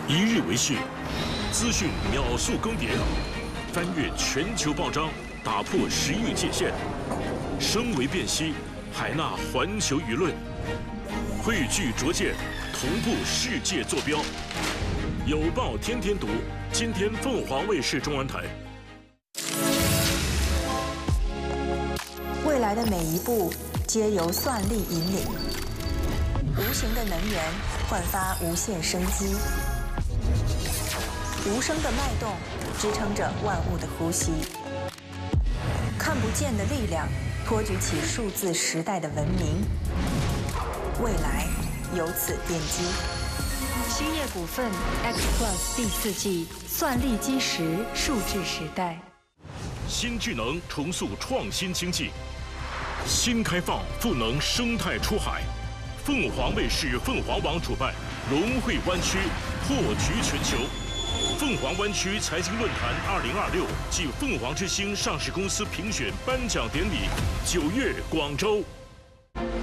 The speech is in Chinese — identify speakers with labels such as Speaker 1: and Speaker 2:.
Speaker 1: 一日为市，资讯秒速更迭，翻越全球报章，打破时域界限，声为辨析，海纳环球舆论，汇聚拙见，同步世界坐标。有报天天读，今天凤凰卫视中文台。
Speaker 2: 未来的每一步皆由算力引领，无形的能源焕发无限生机，无声的脉动支撑着万物的呼吸，看不见的力量托举起数字时代的文明，未来由此奠基。
Speaker 3: 兴业股份 X Plus 第4季算力基石数字时代，
Speaker 1: 新智能重塑创新经济，新开放赋能生态出海。凤凰卫视凤凰网主办龙汇湾区破局全球凤凰湾区财经论坛2026暨凤凰之星上市公司评选颁奖典礼，9月广州。